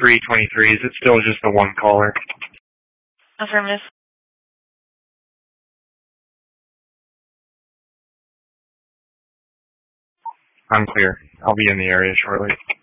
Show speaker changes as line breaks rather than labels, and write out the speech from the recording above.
323. Is it still just the one caller?
Affirmative.
I'm clear. I'll be in the area shortly.